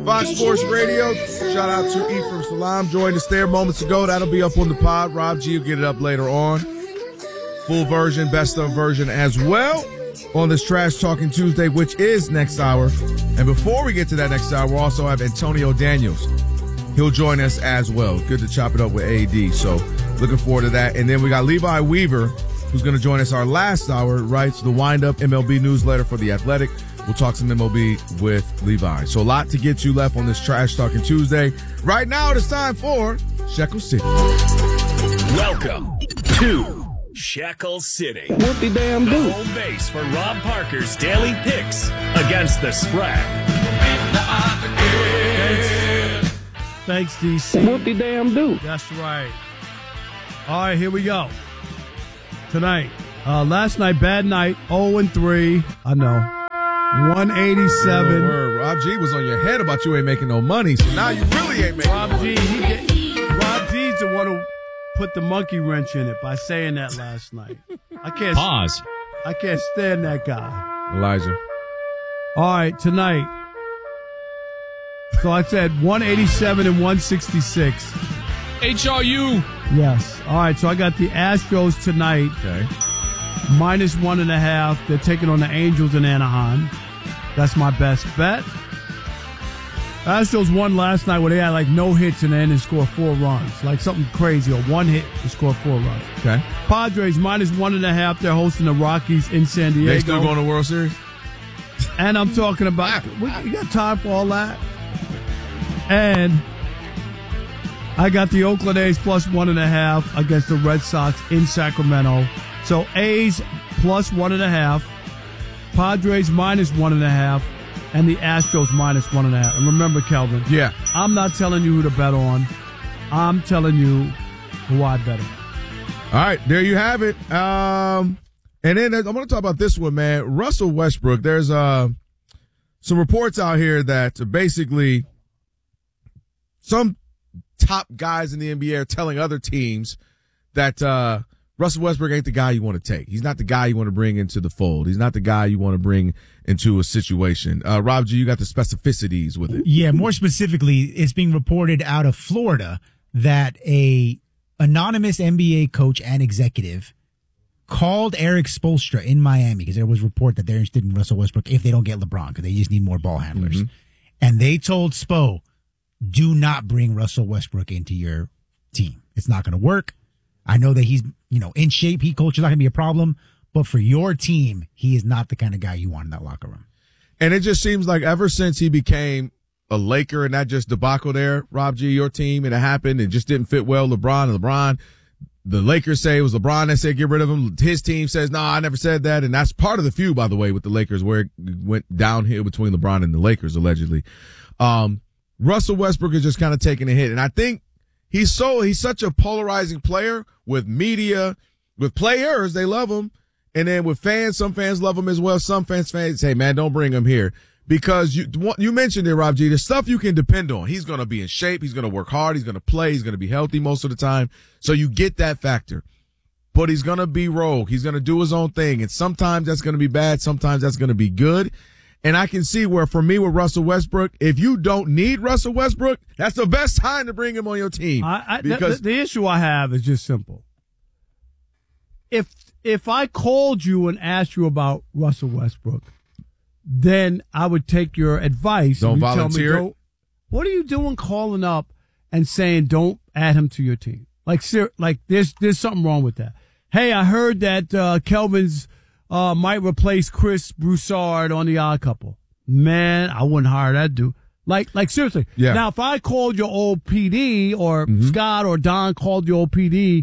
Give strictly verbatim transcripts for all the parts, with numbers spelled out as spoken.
Fox Sports Radio. Shout out to Ephraim Salam. Joined us there moments ago. That'll be up on the pod. Rob G will get it up later on. Full version, best of version as well on this Trash Talking Tuesday, which is next hour. And before we get to that next hour, we'll also have Antonio Daniels. He'll join us as well. Good to chop it up with A D. So looking forward to that. And then we got Levi Weaver, who's going to join us our last hour, writes the Wind-Up M L B newsletter for The Athletic. We'll talk some M L B with Levi. So a lot to get you left on this Trash Talking Tuesday. Right now, it's time for Shekel City. Welcome to Shekel City. What the damn do? The home base for Rob Parker's daily picks against the spread. Thanks, D C. What the damn do? That's right. All right, here we go. Tonight, uh, last night, bad night, oh and three. I know. one eighty-seven. Oh, Rob G was on your head about you ain't making no money, so now you really ain't making Rob no money. G, he get, Rob G's the one who put the monkey wrench in it by saying that last night. I can't Pause. I can't stand that guy. Elijah. All right, tonight. So I said one eighty-seven and one sixty-six. H R U. Yes. All right, so I got the Astros tonight. Okay. Minus one and a half. They're taking on the Angels in Anaheim. That's my best bet. Astros won last night where they had like no hits in the end and scored four runs. Like something crazy, or one hit and score four runs. Okay. Padres minus one and a half. They're hosting the Rockies in San Diego. They still going to World Series? And I'm talking about, we, you got time for all that? And I got the Oakland A's plus one and a half against the Red Sox in Sacramento. So A's plus one and a half, Padres minus one and a half, and the Astros minus one and a half. And remember, Kelvin, Yeah. I'm not telling you who to bet on. I'm telling you who I bet on. All right, there you have it. Um, and then I want to talk about this one, man. Russell Westbrook, there's uh, some reports out here that basically some top guys in the N B A are telling other teams that uh, Russell Westbrook ain't the guy you want to take. He's not the guy you want to bring into the fold. He's not the guy you want to bring into a situation. Uh, Rob G, you got the specificities with it. Yeah, more specifically, it's being reported out of Florida that a anonymous N B A coach and executive called Eric Spoelstra in Miami because there was a report that they're interested in Russell Westbrook if they don't get LeBron because they just need more ball handlers. Mm-hmm. And they told Spo, do not bring Russell Westbrook into your team. It's not going to work. I know that he's, you know, in shape. He culture is not going to be a problem. But for your team, he is not the kind of guy you want in that locker room. And it just seems like ever since he became a Laker and that just debacle there, Rob G, your team, and it happened, it just didn't fit well. LeBron and LeBron, the Lakers say it was LeBron that said get rid of him. His team says, no, I never said that. And that's part of the feud, by the way, with the Lakers, where it went downhill between LeBron and the Lakers, allegedly. Um, Russell Westbrook is just kind of taking a hit. And I think he's so, he's such a polarizing player with media, with players. They love him. And then with fans, some fans love him as well. Some fans, fans say, man, don't bring him here. Because you, you mentioned it, Rob G, the stuff you can depend on. He's going to be in shape. He's going to work hard. He's going to play. He's going to be healthy most of the time. So you get that factor. But he's going to be rogue. He's going to do his own thing. And sometimes that's going to be bad. Sometimes that's going to be good. And I can see where, for me, with Russell Westbrook, if you don't need Russell Westbrook, that's the best time to bring him on your team. I, I, because the, the issue I have is just simple. If if I called you and asked you about Russell Westbrook, then I would take your advice. Don't and volunteer. Tell me, what are you doing calling up and saying don't add him to your team? Like, ser- like there's there's something wrong with that. Hey, I heard that uh, Kelvin's uh, might replace Chris Broussard on The Odd Couple. Man, I wouldn't hire that dude. Like, like seriously. Yeah. Now, if I called your old P D or Mm-hmm. Scott or Don called your old P D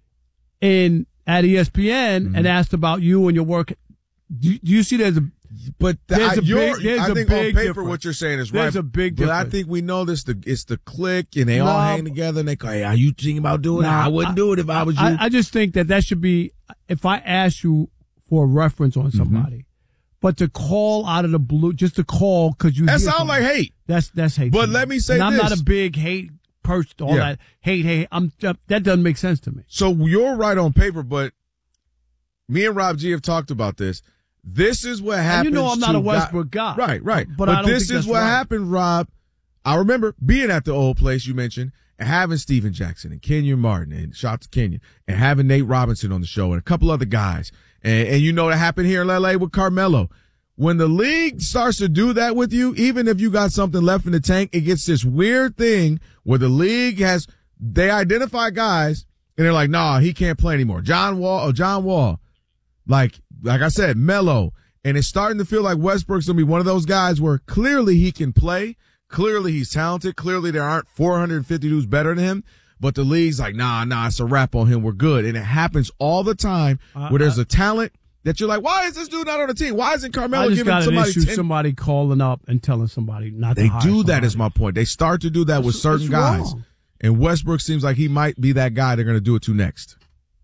in at E S P N Mm-hmm. and asked about you and your work, do, do you see there's a But the, There's a I, you're, big- there's I a think big on paper difference. what you're saying is There's right. a big But I difference. think we know this. The it's the clique, and they all No, hang together. And they go, "Hey, are you thinking about doing it? Nah, I wouldn't do it if I was you." I, I just think that that should be, if I ask you for a reference on somebody, Mm-hmm. but to call out of the blue, just to call because you that hear sounds something, like hate. That's that's hate. But to me. let me say and I'm this. not a big hate person. All Yeah. that hate, hate. I'm that doesn't make sense to me. So you're right on paper, but me and Rob G have talked about this. This is what happens. And you know I'm not to a Westbrook guy. Right, right. But I don't this think is that's what right. happened, Rob. I remember being at the old place you mentioned and having Steven Jackson and Kenyon Martin and shout out to Kenyon and having Nate Robinson on the show and a couple other guys. And, and you know that happened here in L A with Carmelo. When the league starts to do that with you, even if you got something left in the tank, it gets this weird thing where the league has, they identify guys and they're like, nah, he can't play anymore. John Wall, or John Wall, like, like I said, Melo. And it's starting to feel like Westbrook's going to be one of those guys where clearly he can play. Clearly he's talented. Clearly there aren't four hundred fifty dudes better than him. But the league's like, nah, nah, it's a wrap on him. We're good. And it happens all the time uh, where there's a talent that you're like, why is this dude not on the team? Why isn't Carmelo giving somebody I just got an issue, ten- somebody calling up and telling somebody not to They hire do that somebody. is my point. They start to do that What's- with certain what's guys. wrong? And Westbrook seems like he might be that guy they're going to do it to next.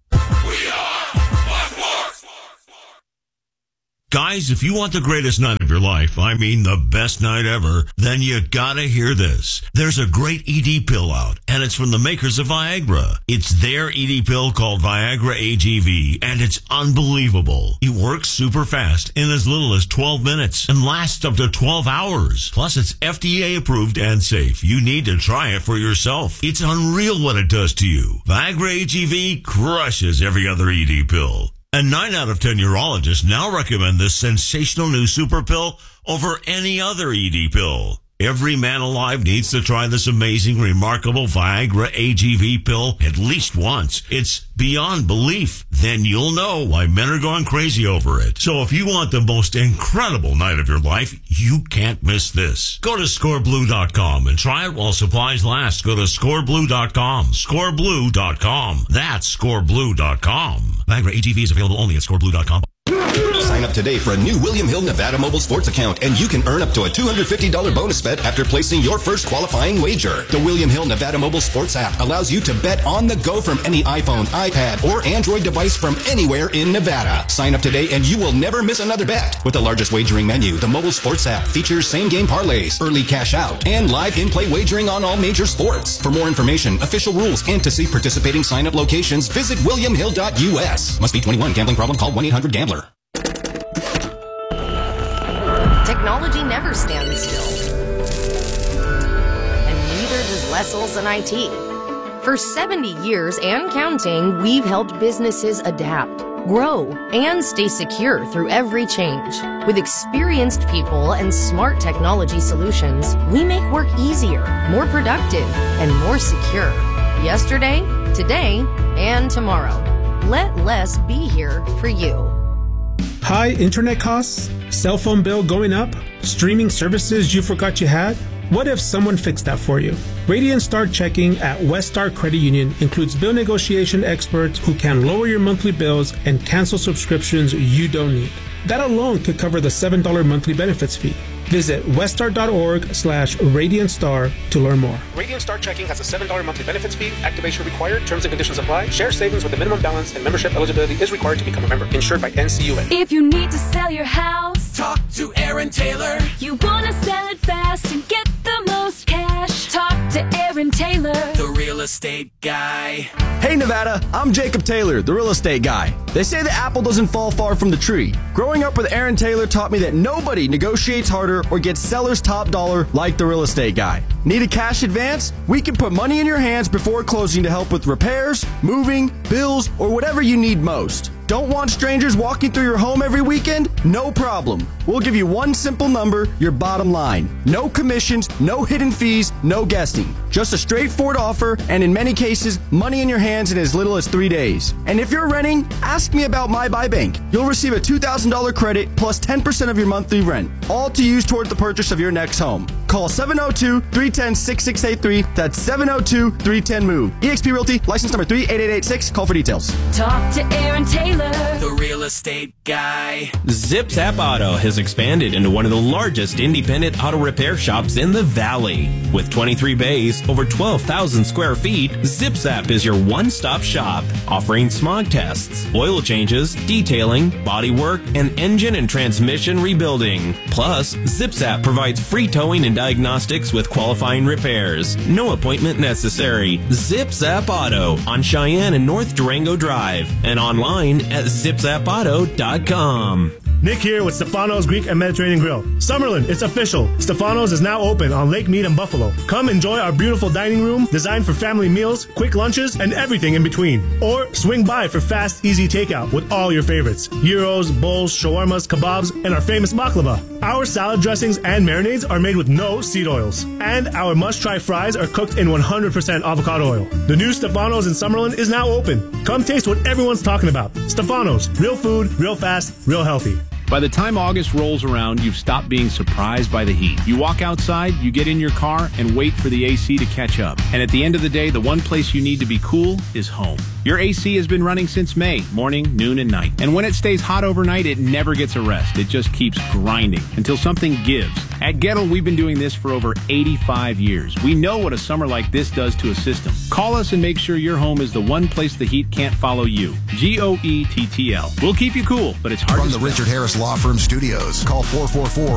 Guys, if you want the greatest night of your life, I mean the best night ever, then you gotta hear this. There's a great E D pill out, and it's from the makers of Viagra. It's their E D pill called Viagra A G V, and it's unbelievable. It works super fast in as little as twelve minutes and lasts up to twelve hours. Plus, it's F D A approved and safe. You need to try it for yourself. It's unreal what it does to you. Viagra A G V crushes every other E D pill. And nine out of ten urologists now recommend this sensational new super pill over any other E D pill. Every man alive needs to try this amazing, remarkable Viagra A G V pill at least once. It's beyond belief. Then you'll know why men are going crazy over it. So if you want the most incredible night of your life, you can't miss this. Go to score blue dot com and try it while supplies last. Go to score blue dot com. score blue dot com. That's score blue dot com. Viagra A G V is available only at score blue dot com. Sign up today for a new William Hill Nevada Mobile Sports account, and you can earn up to a two hundred fifty dollars bonus bet after placing your first qualifying wager. The William Hill Nevada Mobile Sports app allows you to bet on the go from any iPhone, iPad, or Android device from anywhere in Nevada. Sign up today and you will never miss another bet. With the largest wagering menu, the mobile sports app features same-game parlays, early cash out, and live in-play wagering on all major sports. For more information, official rules, and to see participating sign-up locations, visit william hill dot u s. Must be twenty-one. Gambling problem? Call one eight hundred gambler. Technology never stands still. And neither does Lessel's and I T. For seventy years and counting, we've helped businesses adapt, grow, and stay secure through every change. With experienced people and smart technology solutions, we make work easier, more productive, and more secure. Yesterday, today, and tomorrow. Let Les be here for you. High internet costs? Cell phone bill going up? Streaming services you forgot you had? What if someone fixed that for you? Radiant Star Checking at West Star Credit Union includes bill negotiation experts who can lower your monthly bills and cancel subscriptions you don't need. That alone could cover the seven dollars monthly benefits fee. Visit weststar.org slash Radiant Star to learn more. Radiant Star Checking has a seven dollars monthly benefits fee. Activation required. Terms and conditions apply. Share savings with a minimum balance and membership eligibility is required to become a member. Insured by N C U A. If you need to sell your house, talk to Aaron Taylor. You want to sell it fast and get the most cash, talk to Aaron Taylor, the real estate guy. Hey Nevada, I'm Jacob Taylor, the real estate guy. They say the apple doesn't fall far from the tree. Growing up with Aaron Taylor taught me that nobody negotiates harder or gets seller's top dollar like the real estate guy. Need a cash advance? We can put money in your hands before closing to help with repairs, moving, bills, or whatever you need most. Don't want strangers walking through your home every weekend? No problem. We'll give you one simple number, your bottom line. No commissions, no hidden fees, no guessing. Just a straightforward offer, and in many cases, money in your hands in as little as three days. And if you're renting, ask me about My Buy Bank. You'll receive a two thousand dollars credit plus ten percent of your monthly rent, all to use toward the purchase of your next home. Call seven oh two, three one oh, six six eight three. That's seven oh two, three one oh, move. eXp Realty, license number three eight eight eight six. Call for details. talk to Aaron Taylor, the real estate guy. Zip Zap Auto has expanded into one of the largest independent auto repair shops in the Valley. With twenty-three bays, over twelve thousand square feet, Zip Zap is your one-stop shop, offering smog tests, oil changes, detailing, body work, and engine and transmission rebuilding. Plus, Zip Zap provides free towing and diagnostics with qualifying repairs. No appointment necessary. Zip Zap Auto on Cheyenne and North Durango Drive, and online at zip zap auto dot com. Nick here with Stefano's Greek and Mediterranean Grill. Summerlin, it's official. Stefano's is now open on Lake Mead and Buffalo. Come enjoy our beautiful dining room designed for family meals, quick lunches, and everything in between. Or swing by for fast, easy takeout with all your favorites. Gyros, bowls, shawarmas, kebabs, and our famous baklava. Our salad dressings and marinades are made with no seed oils. And our must-try fries are cooked in one hundred percent avocado oil. The new Stefano's in Summerlin is now open. Come taste what everyone's talking about. Stefano's, real food, real fast, real healthy. By the time August rolls around, you've stopped being surprised by the heat. You walk outside, you get in your car, and wait for the A C to catch up. And at the end of the day, the one place you need to be cool is home. Your A C has been running since May, morning, noon, and night. And when it stays hot overnight, it never gets a rest. It just keeps grinding until something gives. At Gettle, we've been doing this for over eighty-five years. We know what a summer like this does to a system. Call us and make sure your home is the one place the heat can't follow you. G O E T T L. We'll keep you cool, but it's hard From to the spell. Richard Harris Law Firm Studios, call four four four